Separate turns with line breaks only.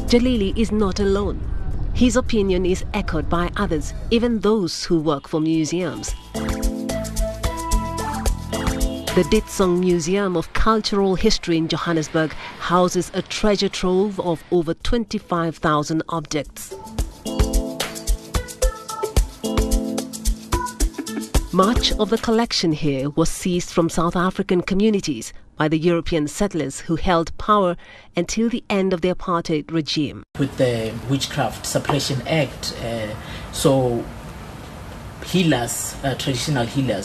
Jalili is not alone. His opinion is echoed by others, even those who work for museums. The Ditsong Museum of Cultural History in Johannesburg houses a treasure trove of over 25,000 objects. Much of the collection here was seized from South African communities by the European settlers who held power until the end of the apartheid regime.
With the Witchcraft Suppression Act, so healers, traditional healers,